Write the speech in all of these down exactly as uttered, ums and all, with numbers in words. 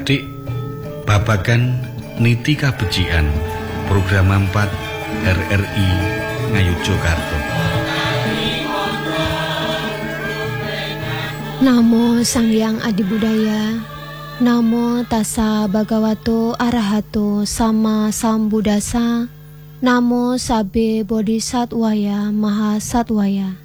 adik-adik, babagan niti kabecikan program empat R R I Ngayogyakarta. Namo Sang Hyang Adibudaya, Namo Tassa Bhagavato Arahato Sama Sambuddhassa, Namo Sabbe Bodhisatwaya Mahasatwaya.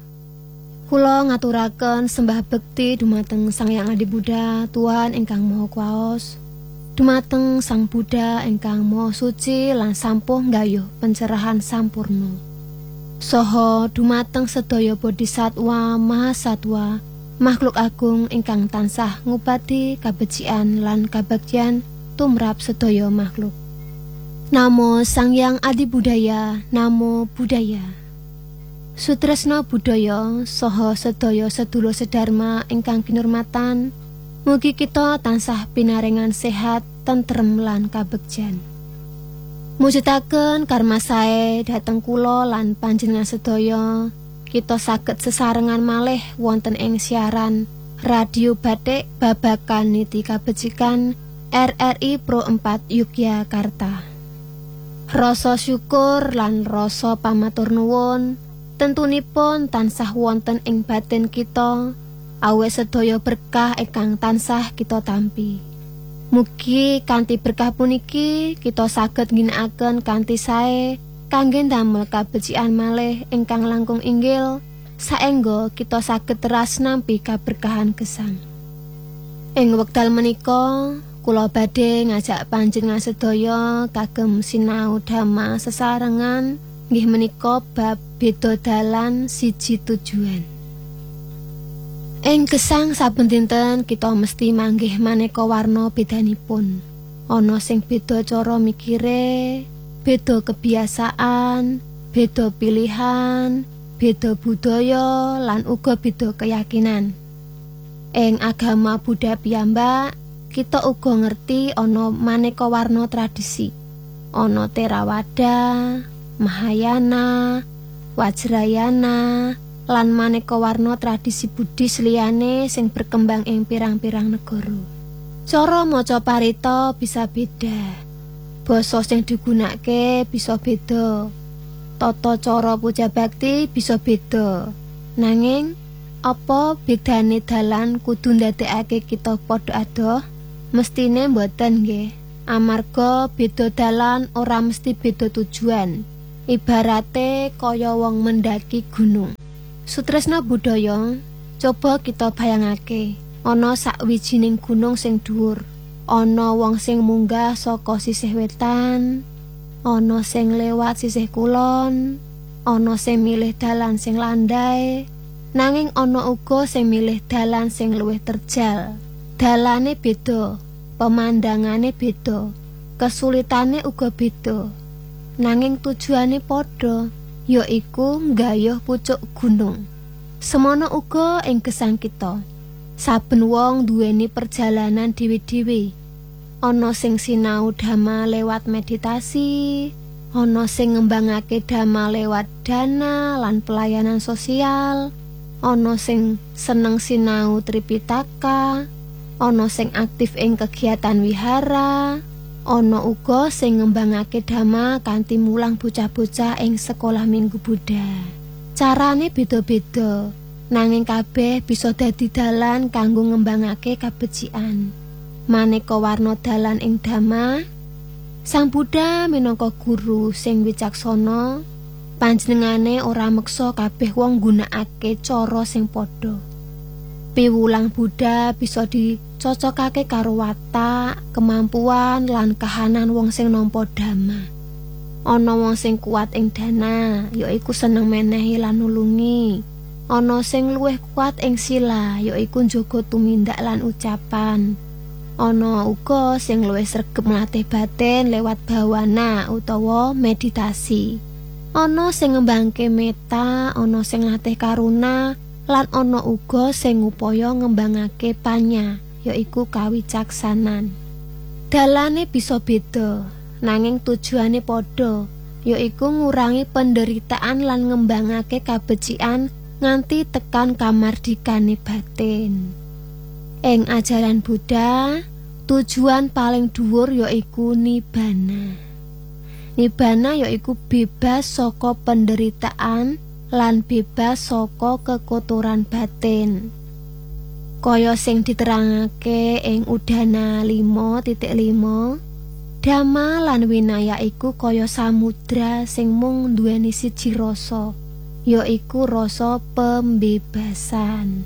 Kula ngaturaken sembah bekti dumateng Sang Hyang Adibuddha, Tuhan ingkang Maha Kuwaos, dumateng Sang Buddha ingkang Maha Suci lan sampun nggayuh pencerahan sampurna. Saha dumateng sedaya bodhisatwa mahasatwa, makhluk agung ingkang tansah ngupati kabecikan lan kabagyan tumrap sedaya makhluk. Namo Sang Hyang Adibudaya, Namo Buddhaya. Sutresna budaya saha sedaya sedulur sedharma ingkang kinurmatan, mugi kita tansah pinaringan sehat, tentrem lan kabegjan. Mujudaken karma sae dhateng kula lan panjenengan sedaya, kita saged sesarengan malih wonten ing siaran Radio Batik babagan niti kabecikan R R I Pro empat Yogyakarta. Rasa syukur lan rasa pamatur nuwun tentunipun tansah wonten ing batin kita, awet sedaya berkah ingkang tansah kita tampi. Mugi kanthi berkah puniki kita saged ngginakaken kanthi sae kangge damel kabecikan malih ingkang langkung inggil, saengga kita saged teras nampi kaberkahan gesang. Ing wekdal menika kula badhe ngajak panjenengan sedaya kagem sinau dhamma sesarengan, nggih menika bab beda dalan siji tujuan. Ing gesang saben dinten kita mesti manggih maneka warna bedanipun. Ana sing beda cara mikire, beda kebiasaan, beda pilihan, beda budaya, lan uga beda keyakinan. Ing agama Buddha piyambak, kita uga ngerti ana maneka warna tradisi. Ana Theravada, Mahayana, Vajrayana, lan maneka warna tradisi Buddhis liyane sing berkembang ing pirang-pirang negara. Cara maca parita bisa beda. Basa sing digunakake bisa beda, tata cara puja bakti bisa beda. Nanging apa bedane dalan kudu ndadekake kita padha adoh? Mestine mboten nggih. Amarga beda dalan ora mesti beda tujuan. Ibarate kaya wong mendaki gunung. Sutresna budaya, coba kita bayangake, ana sakwijining gunung sing dhuwur. Ana wong sing munggah saka sisih wetan, ana sing lewat sisih kulon, ana sing milih dalan sing landai, nanging ana uga sing milih dalan sing luwih terjal. Dalane beda, pemandangane beda, kesulitane uga beda. Nanging tujuane padha, yaiku nggayuh pucuk gunung. Semono uga ing gesang kita. Saben wong duweni perjalanan dhewe-dhewe. Ana sing sinau dhamma lewat meditasi, ana sing ngembangake dhamma lewat dana lan pelayanan sosial, ana sing seneng sinau Tripitaka, ana sing aktif ing kegiatan wihara, ana uga sing ngembangake dhamma kanthi mulang bocah-bocah ing sekolah Minggu Buddha. Carane beda-beda. Nanging kabeh bisa dadi dalan kanggo ngembangake kabecikan. Maneka warna dalan ing dhamma, Sang Buddha minangka guru sing wicaksana, panjenengane ora meksa kabeh wong nggunakake cara sing padha. Piwulang Buddha bisa dicocokake karo watak, kemampuan lan kahanan wong sing nampa dhamma. Ana wong sing kuat ing dana, yaiku seneng menehi lan nulungi. Ana sing luwih kuat ing sila, yaiku njaga tumindak lan ucapan. Ana uga sing luwih sregep nglatih batin lewat bawana utawa meditasi. Ana sing ngembangke meta, ana sing nglatih karuna, lan ana uga sing upaya ngembangake panya, yaiku kawicaksanan. Dalane bisa beda, nanging tujuane padha, yaiku ngurangi penderitaan lan ngembangake kabecikan nganti tekan kamardikane batin. Ing ajaran Buddha, Tujuan paling dhuwur yaiku nibbana. Nibbana yaiku bebas saka penderitaan lan bebas saka kekotoran batin. Kaya sing diterangake ing Udana lima titik lima, Dhamma lan winaya iku kaya samudra sing mung duweni siji rasa, yaiku rasa pembebasan.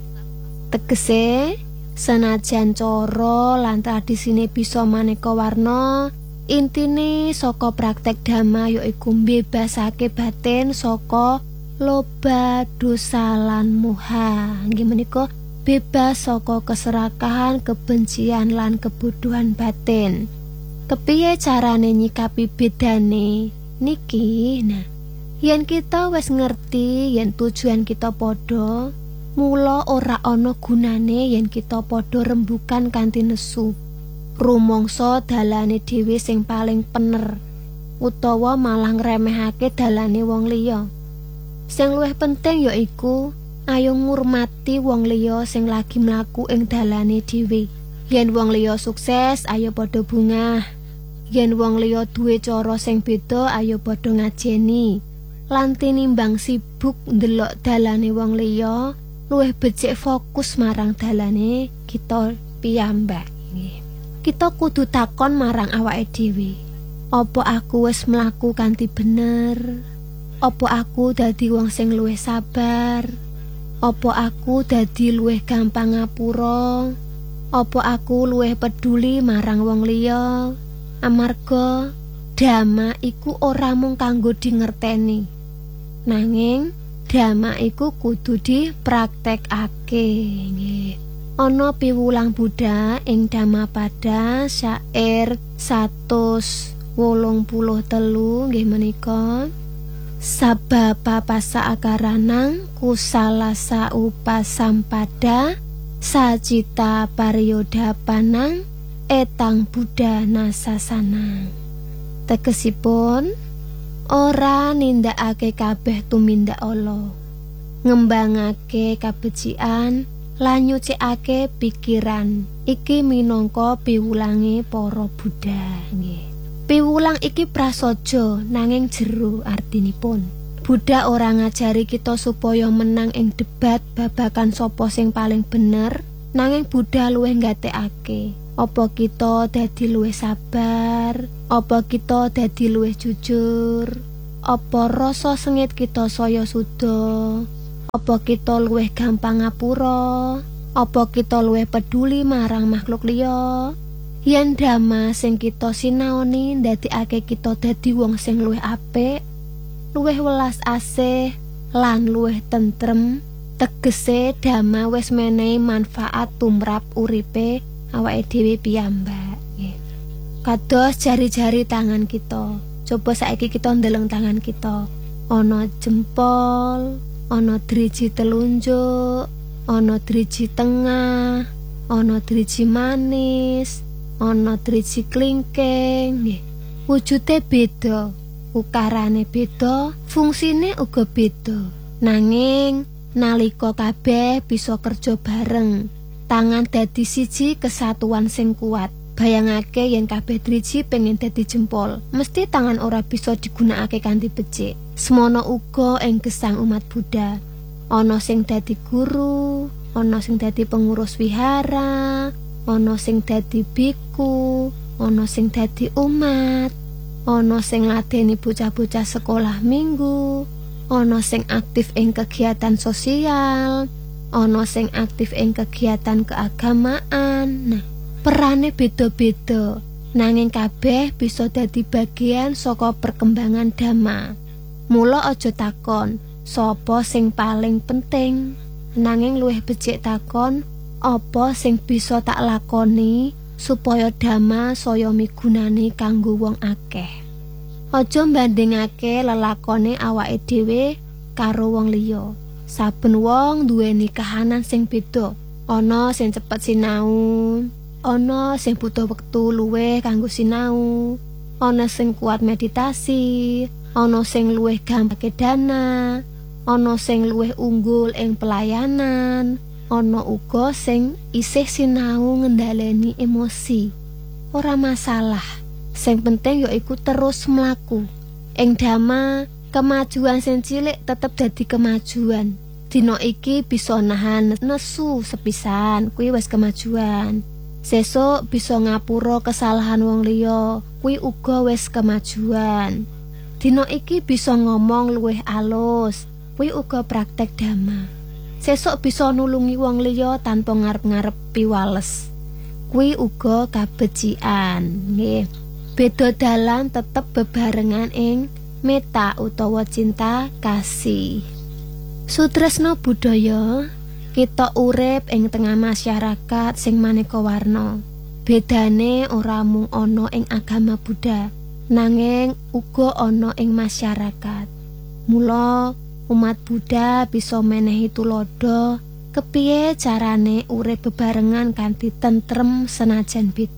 Tegese senajan cara lan tradisine bisa maneka warna, intine saka praktek Dhamma yaiku mbebasake batin saka loba, dosa lan moha. Nggih menika bebas saka keserakahan, kebencian lan kebodohan batin. Kepiye carane nyikapi bedane niki? Nah, yen kita wis ngerti yen tujuan kita padha, mula ora ana gunane yen kita padha rembugan kanthi nesu, rumangsa dalane dhewe sing paling pener, utawa malah ngremehake dalane wong liya. Sing luwih penting yaiku ayo ngurmati wong liya sing lagi mlaku ing dalane dhewe. Yen wong liya sukses, ayo padha bungah. Yen wong liya duwe cara sing beda, ayo padha ngajeni. Lan tinimbang sibuk ndelok dalane wong liya, luwih becik fokus marang dalane kita piyambak. Kita kudu takon marang awake dhewe. Apa aku wis mlaku kanthi bener? Apa aku dadi wong sing luwih sabar? Apa aku dadi luwih gampang ngapura? Apa aku luwih peduli marang wong liya? Amarga Dhamma iku ora mung kanggo dingerteni, nanging Dhamma iku kudu dipraktekake. Nggih. Ana piwulang Buddha ing Dhammapada syair satus wolung puluh telu nggih menika. Sabba papasa akaranang kusalasa upasampada sajita pariyodhapanang etang Buddha nasasana. Tegesipun ora nindakake kabeh tumindak ala, ngembangake kabecikan lan nyucikake pikiran. Iki minangka piwulange para Buddha. Nggih. Piwulang iki prasaja nanging jero artinipun. Buddha ora ngajari kita supaya menang ing debat babagan sapa sing paling bener, nanging Buddha luwih nggatekake apa kita dadi luwih sabar, apa kita dadi luwih jujur, apa rasa sengit kita saya suda, apa kita luwih gampang ngapura, apa kita luwih peduli marang makhluk liya. Yen Dhamma sing kita sinaoni ndadekake kita dadi wong sing luwih apik, luwih welas asih lan luwih tentrem, tegese Dhamma wis menehi manfaat tumrap uripe awake dhewe piyambak. Kados jari-jari tangan kita. Coba saiki kita ndeleng tangan kita. Ana jempol, ana driji telunjuk, ana driji tengah, ana driji manis, ana driji klingking. Wujude beda, ukarane beda, fungsine uga beda. Nanging nalika kabeh bisa kerja bareng, tangan dadi siji kesatuan sing kuat. Bayangake yen kabeh driji pengen dadi jempol, mesti tangan ora bisa digunakake kanthi becik. Semono uga ing gesang umat Buddha. Ana sing dadi guru, ana sing dadi pengurus wihara, ana sing dadi biku, ana sing dadi umat, ana sing ladeni bocah-bocah sekolah minggu, ana sing aktif ing kegiatan sosial, ana sing aktif ing kegiatan keagamaan. Nah, perane beda-beda, nanging kabeh bisa dadi bagian saka perkembangan Dhamma. Mula aja takon sapa sing paling penting, nanging luwih becik takon apa sing bisa tak lakoni supaya Dhamma saya migunani kanggo wong akeh. Aja mbandingake lelakone awake dhewe karo wong liya. Saben wong duweni kahanan sing beda. Ana sing cepet sinau, ana sing butuh wektu luwih kanggo sinau, ana sing kuat meditasi, ana sing luwih gampang dana, ana sing luwih unggul ing pelayanan, ana uga sing isih sinau ngendhaleni emosi. ora masalah. Sing penting yaiku terus mlaku. Ing dhamma, kemajuan sing cilik tetep dadi kemajuan. Dina iki bisa nahan nesu sepisan, kuwi wis kemajuan. Sesuk bisa ngapura kesalahan wong liya, kuwi uga wis kemajuan. Dina iki bisa ngomong luwih alus, kuwi uga praktek dhamma. Sesuk bisa nulungi wong liya tanpa ngarep-ngarep piwales, kuwi uga kabecikan. Nggih. Beda dalan tetep bebarengan ing meta utawa cinta kasih. Sutresna budaya, kita urip ing tengah masyarakat sing maneka warna. Bedane ora mung ana ing agama Buddha, nanging uga ana ing masyarakat. Mula umat Buddha bisa menehi tulodo kepiye carane urip bebarengan kanthi tentrem senajan beda.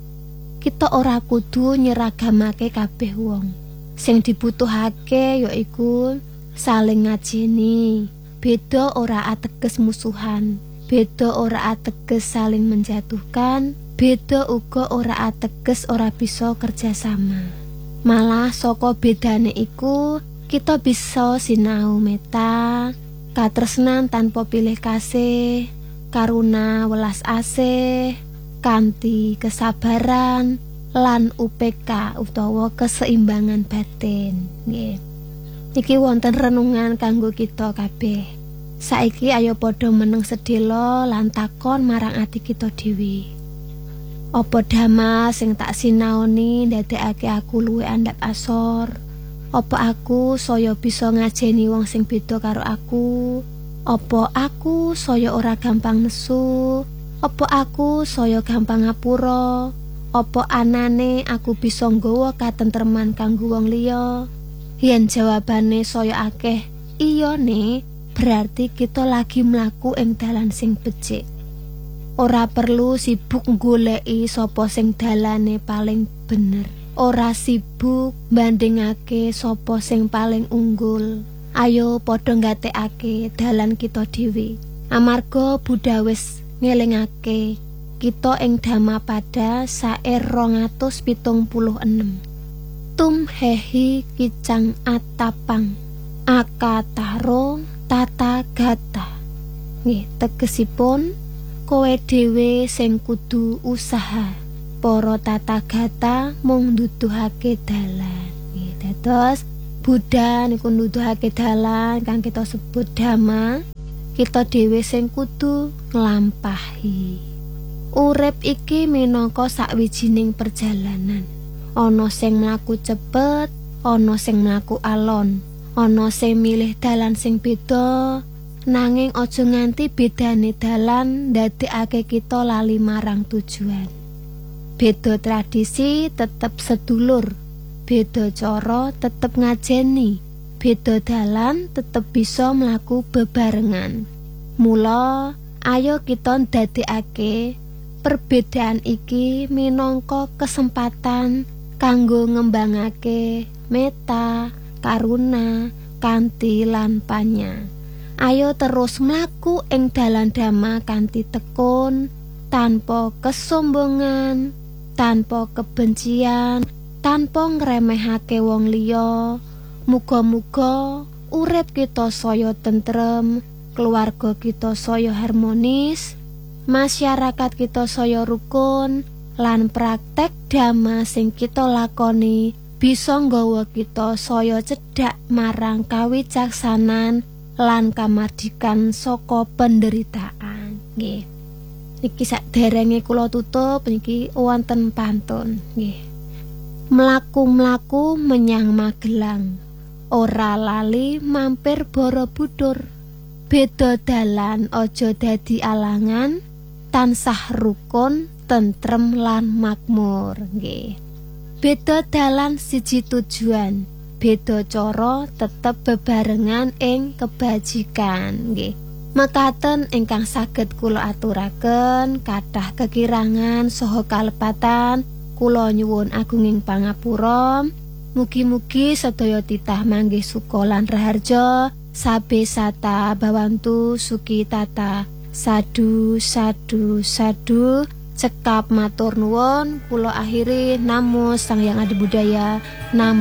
Kita ora kudu nyeragamake kabeh wong. Sing dibutuhake yaiku saling ngajeni. Beda ora ateges musuhan, beda ora ateges saling menjatuhkan, beda uga ora ateges ora bisa kerjasama. Malah saka bedane iku kita bisa sinau meta, katresnan tanpa pilih kasih, karuna welas asih, kanthi kesabaran lan U P K utawa keseimbangan batin. Nggih. Iki wonten renungan kanggo kita kabeh. Saiki ayo padha meneng sedhela lan takon marang ati kita dhewe. Apa dhamma sing tak sinaoni ndadekake aku luwih andhap asor? Apa aku saya bisa ngajeni wong sing beda karo aku? Apa aku saya ora gampang nesu? Apa aku saya gampang ngapura? Apa anane aku bisa nggawa katentreman kanggo wong liya? Yen jawabane saya akeh iya ne, berarti kita lagi mlaku ing dalan sing becik. Ora perlu sibuk goleki sapa sing dalane paling bener. Ora sibuk bandingake sapa sing paling unggul. Ayo padha nggatekake dalan kita dhewe. Amarga Buddha wis ngelingake kita ing Dhammapada sair rong atus pitung puluh enem. Tum hehi kicang atapang akataro tata gata. Nggih, tegesipun kowe dhewe sing kudu usaha, para tata gata mung nuduhake dalan. Nggih, dados Buddha niku nuduhake dalan kang kita sebut dhamma, kita dhewe sing kudu nglampahi. Urip iki minangka sawijining perjalanan. Ana sing mlaku cepet, ana sing mlaku alon, ana sing milih dalan sing beda, nanging aja nganti bedane dalan ndadekake kita lali marang tujuan. Beda tradisi tetep sedulur, beda cara tetep ngajeni, beda dalan tetep bisa mlaku bebarengan. Mula ayo kita ndadekake perbedaan iki minangka kesempatan kanggo ngembangake meta, karuna, kanthi lan panya. Ayo terus mlaku ing dalan dhamma kanthi tekun, tanpa kesombongan, tanpa kebencian, tanpa ngremehake wong liya. Muga-muga urip kita saya tentrem, keluarga kita saya harmonis, masyarakat kita saya rukun, lan praktek dhamma sing kita lakoni bisa nggawa kita saya cedhak marang kawicaksanan lan kamardikan saka penderitaan. Nggih. Iki saderenge kula tutup niki wonten pantun. Nggih. Mlaku-mlaku menyang Magelang, ora lali mampir Borobudur. Beda dalan aja dadi alangan, tansah rukun, tentrem lan makmur. Nggih. Beda dalan siji tujuan, beda cara tetep bebarengan ing kebajikan. Nggih. Mekaten ingkang saged kula aturaken, kathah kekirangan saha kalepatan kula nyuwun agunging pangapura. Mugi-mugi sedaya titah manggih suka lan raharja, sabe sata bawantu suki tata. Sadu, sadu, sadu. Cekap matur nuwun, kula akhiri namo Sang Hyang Adi Budaya, namo